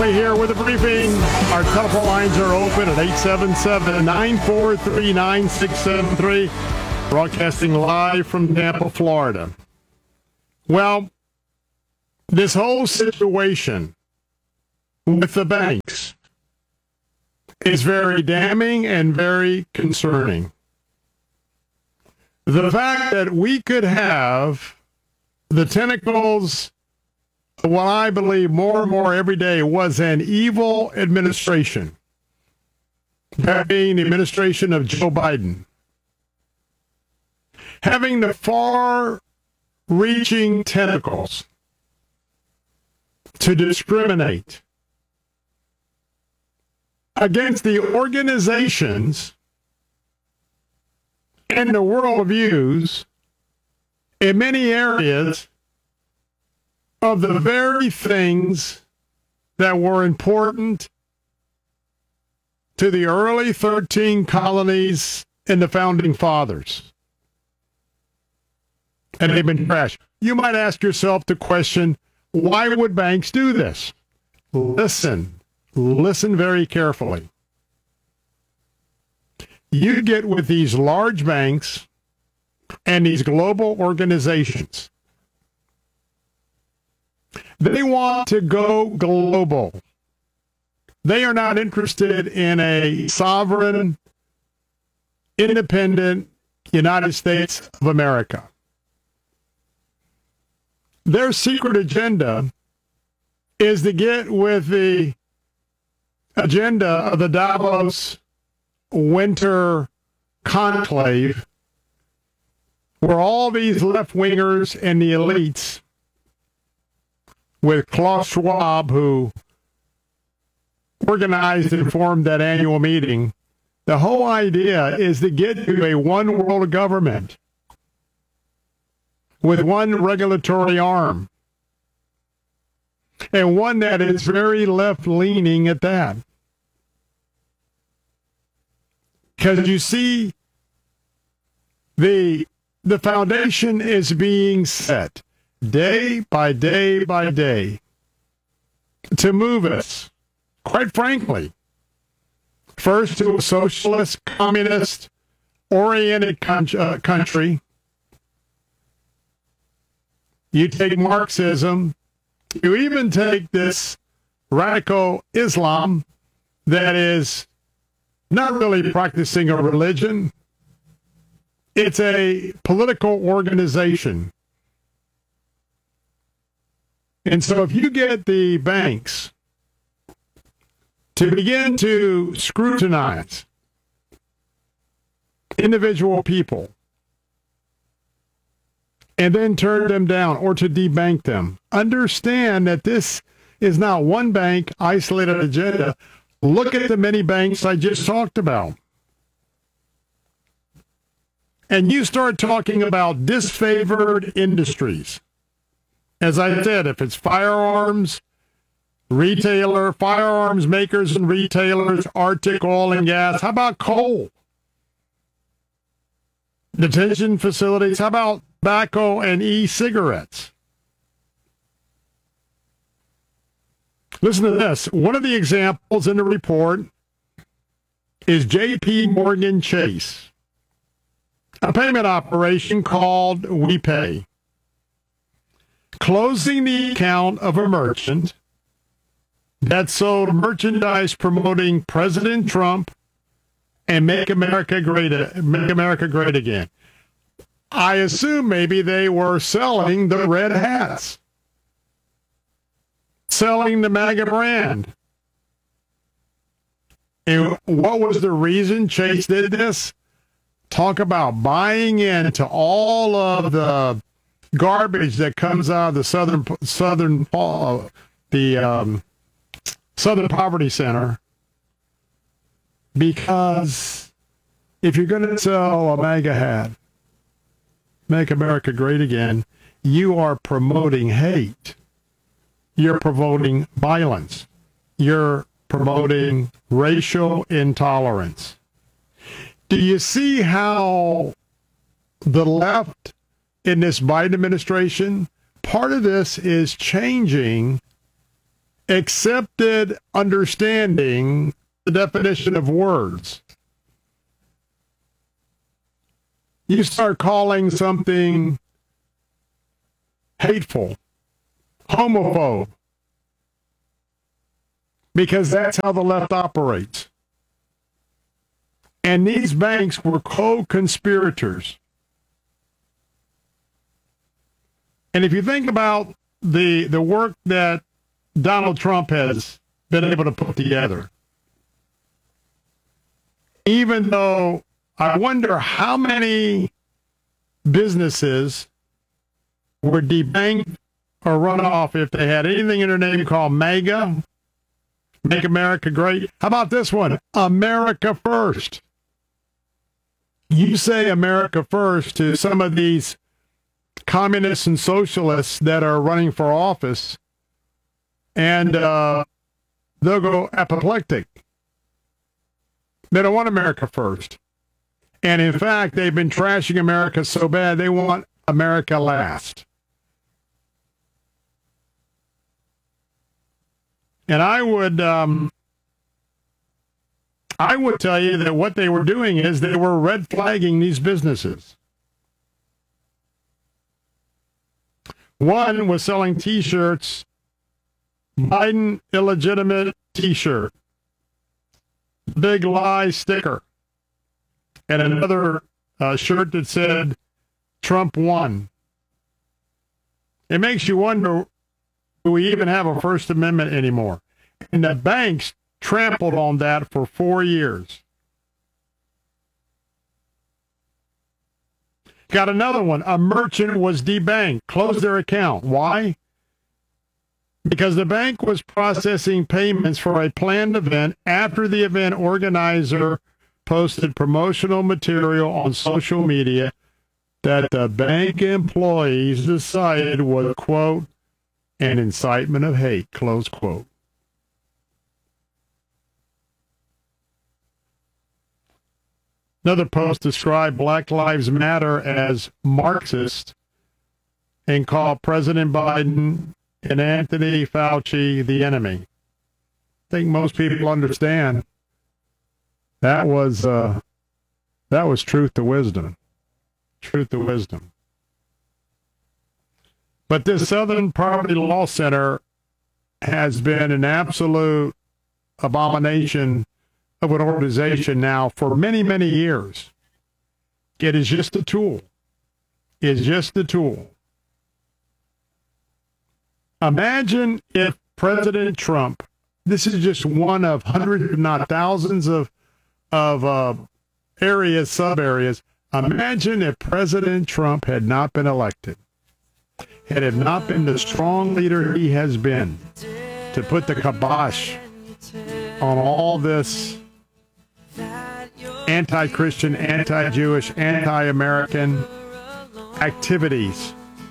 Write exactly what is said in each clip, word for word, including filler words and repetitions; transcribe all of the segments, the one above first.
Stanley here with a briefing. Our telephone lines are open at eight seven seven, nine four three, nine six seven three. Broadcasting live from Tampa, Florida. Well, this whole situation with the banks is very damning and very concerning. The fact that we could have the tentacles, what I believe more and more every day was an evil administration, that being the administration of Joe Biden, having the far-reaching tentacles to discriminate against the organizations and the worldviews in many areas of the very things that were important to the early thirteen colonies and the founding fathers. And they've been trashed. You might ask yourself the question, why would banks do this? Listen, listen very carefully. You get with these large banks and these global organizations. They want to go global. They are not interested in a sovereign, independent United States of America. Their secret agenda is to get with the agenda of the Davos Winter Conclave, where all these left-wingers and the elites, with Klaus Schwab, who organized and formed that annual meeting, the whole idea is to get to a one world government with one regulatory arm, and one that is very left-leaning at that. Because you see, the the foundation is being set day by day by day to move us, quite frankly, first to a socialist, communist-oriented con- uh, country. You take Marxism, you even take this radical Islam that is not really practicing a religion. It's a political organization. And so if you get the banks to begin to scrutinize individual people and then turn them down or to debank them, understand that this is not one bank isolated agenda. Look at the many banks I just talked about. And you start talking about disfavored industries. As I said, if it's firearms, retailer, firearms makers and retailers, Arctic oil and gas, how about coal? Detention facilities, how about tobacco and e-cigarettes? Listen to this. One of the examples in the report is J P Morgan Chase, a payment operation called WePay, closing the account of a merchant that sold merchandise promoting President Trump and Make America Great, Make America Great Again. I assume maybe they were selling the red hats, selling the MAGA brand. And what was the reason Chase did this? Talk about buying into all of the garbage that comes out of the Southern Southern uh, the um, Southern Poverty Center. Because if you're going to sell a MAGA hat, Make America Great Again, you are promoting hate. You're promoting violence. You're promoting racial intolerance. Do you see how the left in this Biden administration, part of this is changing accepted understanding the definition of words. You start calling something hateful, homophobe, because that's how the left operates. And these banks were co-conspirators. And if you think about the the work that Donald Trump has been able to put together, even though I wonder how many businesses were debanked or run off if they had anything in their name called MAGA, Make America Great. How about this one? America First. You say America First to some of these communists and socialists that are running for office, and uh, they'll go apoplectic. They don't want America first. And in fact, they've been trashing America so bad, they want America last. And I would, um, I would tell you that what they were doing is they were red flagging these businesses. One was selling T-shirts, Biden illegitimate T-shirt, big lie sticker, and another uh, shirt that said Trump won. It makes you wonder, do we even have a First Amendment anymore? And the banks trampled on that for four years. Got another one. A merchant was debanked, closed their account. Why? Because the bank was processing payments for a planned event after the event organizer posted promotional material on social media that the bank employees decided was, quote, an incitement of hate, close quote. Another post described Black Lives Matter as Marxist and called President Biden and Anthony Fauci the enemy. I think most people understand that was uh, that was truth to wisdom. Truth to wisdom. But this Southern Poverty Law Center has been an absolute abomination of an organization now for many, many years. It is just a tool. It's just a tool. Imagine if President Trump, this is just one of hundreds, if not thousands of, of uh, areas, sub-areas. Imagine if President Trump had not been elected, had it not been the strong leader he has been to put the kibosh on all this anti-Christian, anti-Jewish, anti-American activities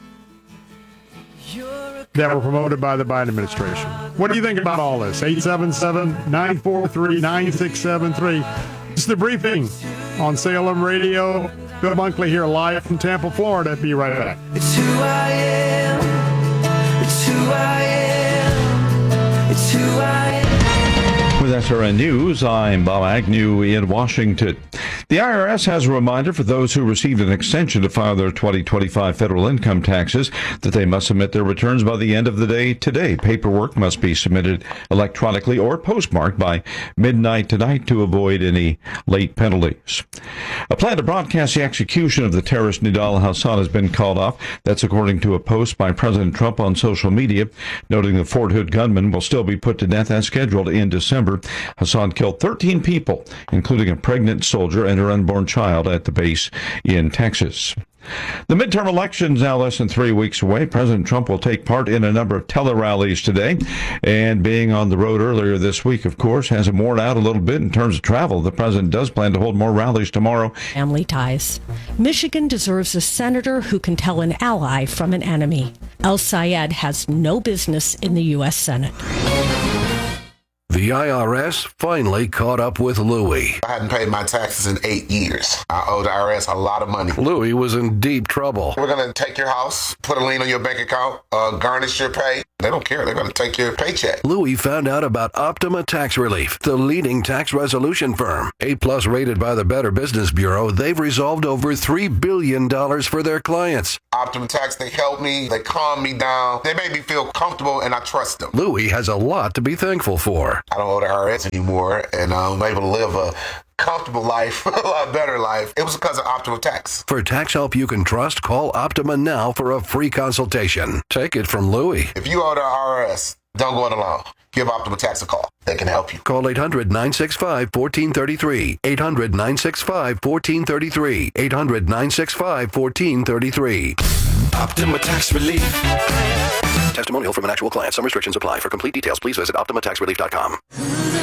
that were promoted by the Biden administration. What do you think about all this? eight seven seven, nine four three, nine six seven three. This is the briefing on Salem Radio. Bill Bunkley here live from Tampa, Florida. Be right back. It's who I am. It's who I am. It's who I am. With S R N News, I'm Bob Agnew in Washington. The I R S has a reminder for those who received an extension to file their twenty twenty-five federal income taxes that they must submit their returns by the end of the day today. Paperwork must be submitted electronically or postmarked by midnight tonight to avoid any late penalties. A plan to broadcast the execution of the terrorist Nidal Hasan has been called off. That's according to a post by President Trump on social media, noting the Fort Hood gunman will still be put to death as scheduled in December. Hasan killed thirteen people, including a pregnant soldier and her unborn child at the base in Texas. The midterm elections now less than three weeks away. President Trump will take part in a number of tele-rallies today. And being on the road earlier this week, of course, has him worn out a little bit in terms of travel. The president does plan to hold more rallies tomorrow. Family ties. Michigan deserves a senator who can tell an ally from an enemy. El Sayed has no business in the U S Senate. The I R S finally caught up with Louie. I hadn't paid my taxes in eight years. I owe the I R S a lot of money. Louie was in deep trouble. We're going to take your house, put a lien on your bank account, uh, garnish your pay. They don't care. They're going to take your paycheck. Louis found out about Optima Tax Relief, the leading tax resolution firm. A-plus rated by the Better Business Bureau, they've resolved over three billion dollars for their clients. Optima Tax, they help me. They calm me down. They make me feel comfortable, and I trust them. Louis has a lot to be thankful for. I don't owe the I R S anymore, and I'm able to live a comfortable life, a lot better life. It was because of Optima Tax. For tax help you can trust, call Optima now for a free consultation. Take it from Louis. If you owe the I R S, don't go it alone. Give Optima Tax a call. They can help you. Call eight hundred, nine six five, one four three three. eight hundred, nine six five, one four three three. eight hundred, nine six five, one four three three. Optima Tax Relief. Testimonial from an actual client. Some restrictions apply. For complete details, please visit optima tax relief dot com.